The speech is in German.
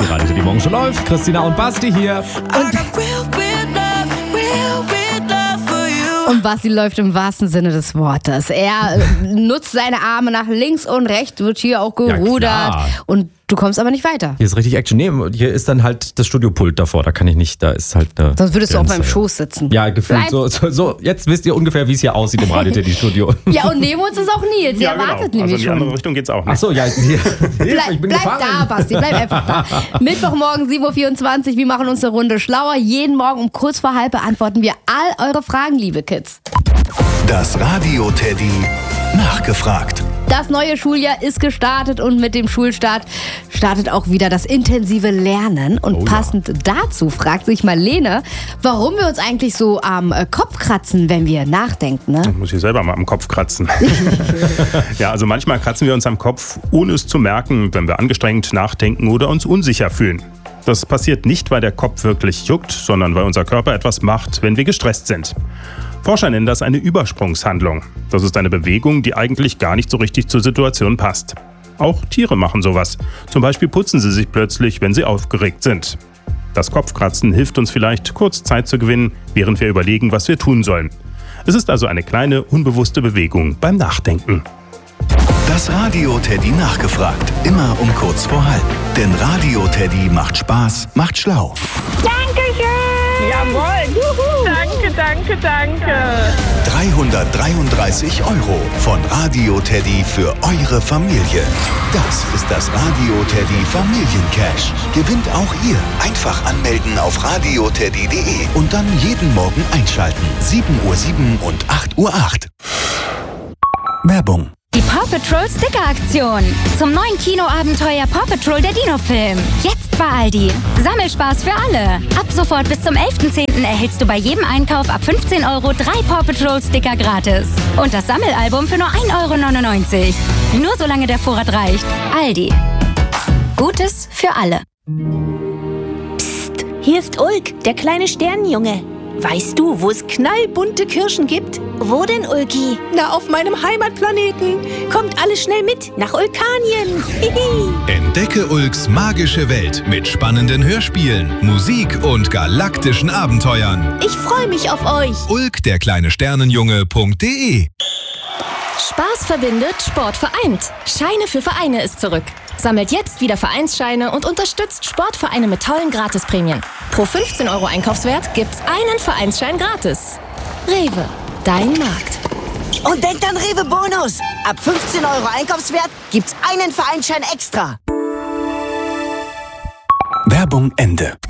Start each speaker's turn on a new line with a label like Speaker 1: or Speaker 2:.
Speaker 1: Radio Teddy Morgen schon läuft. Christina und Basti hier.
Speaker 2: Und Basti läuft im wahrsten Sinne des Wortes. Er nutzt seine Arme nach links und rechts, wird hier auch gerudert.
Speaker 1: Ja,
Speaker 2: und du kommst aber nicht weiter.
Speaker 1: Hier ist richtig Action. Nee, hier ist dann halt das Studiopult davor. Da kann ich nicht, da ist halt eine
Speaker 2: Sonst würdest du auf
Speaker 1: Grenze.
Speaker 2: meinem Schoß sitzen.
Speaker 1: Ja, gefühlt so. Jetzt wisst ihr ungefähr, wie es hier aussieht im Radio Teddy Studio.
Speaker 2: Ja, und neben uns ist auch Nils. Der wartet
Speaker 3: Also
Speaker 2: nämlich
Speaker 3: in die
Speaker 2: schon.
Speaker 3: andere Richtung geht's auch nicht.
Speaker 1: Achso, ja, hier. Ich bin
Speaker 2: Bleib
Speaker 1: gefangen.
Speaker 2: da, Basti, bleib einfach da. Mittwochmorgen 7.24 Uhr, wir machen uns eine Runde schlauer. Jeden Morgen um kurz vor halb beantworten wir all eure Fragen, liebe Kids.
Speaker 4: Das Radio Teddy nachgefragt.
Speaker 2: Das neue Schuljahr ist gestartet und mit dem Schulstart startet auch wieder das intensive Lernen. Und passend dazu fragt sich Marlene, warum wir uns eigentlich so am Kopf kratzen, wenn wir nachdenken. Ne?
Speaker 3: Ich muss hier selber mal am Kopf kratzen. Ja, also manchmal kratzen wir uns am Kopf, ohne es zu merken, wenn wir angestrengt nachdenken oder uns unsicher fühlen. Das passiert nicht, weil der Kopf wirklich juckt, sondern weil unser Körper etwas macht, wenn wir gestresst sind. Forscher nennen das eine Übersprungshandlung. Das ist eine Bewegung, die eigentlich gar nicht so richtig zur Situation passt. Auch Tiere machen sowas. Zum Beispiel putzen sie sich plötzlich, wenn sie aufgeregt sind. Das Kopfkratzen hilft uns vielleicht, kurz Zeit zu gewinnen, während wir überlegen, was wir tun sollen. Es ist also eine kleine, unbewusste Bewegung beim Nachdenken.
Speaker 4: Das Radio Teddy nachgefragt. Immer um kurz vor halb. Denn Radio Teddy macht Spaß, macht schlau.
Speaker 5: Dankeschön!
Speaker 6: Jawohl! Juhu. Danke.
Speaker 4: 333 € von Radio Teddy für eure Familie. Das ist das Radio Teddy Familiencash. Gewinnt auch ihr. Einfach anmelden auf radioteddy.de und dann jeden Morgen einschalten. 7:07 Uhr und 8:08 Uhr. Werbung.
Speaker 5: Die Paw Patrol Sticker-Aktion. Zum neuen Kinoabenteuer Paw Patrol der Dino-Film. Jetzt bei Aldi. Sammelspaß für alle. Ab sofort bis zum 11.10. erhältst du bei jedem Einkauf ab 15 € 3 Paw Patrol Sticker gratis. Und das Sammelalbum für nur 1,99 €. Nur solange der Vorrat reicht. Aldi. Gutes für alle.
Speaker 7: Psst, hier ist Ulk, der kleine Sternenjunge. Weißt du, wo es knallbunte Kirschen gibt?
Speaker 8: Wo denn, Ulki?
Speaker 7: Na, auf meinem Heimatplaneten. Kommt alle schnell mit nach Ulkanien.
Speaker 9: Entdecke Ulks magische Welt mit spannenden Hörspielen, Musik und galaktischen Abenteuern.
Speaker 7: Ich freue mich auf euch.
Speaker 9: Ulk, der kleine Sternenjunge.de.
Speaker 10: Spaß verbindet, Sport vereint. Scheine für Vereine ist zurück. Sammelt jetzt wieder Vereinsscheine und unterstützt Sportvereine mit tollen Gratisprämien. Pro 15 € Einkaufswert gibt's einen Vereinsschein gratis. Rewe, dein Markt.
Speaker 8: Und denkt an Rewe Bonus. Ab 15 € Einkaufswert gibt's einen Vereinsschein extra.
Speaker 4: Werbung Ende.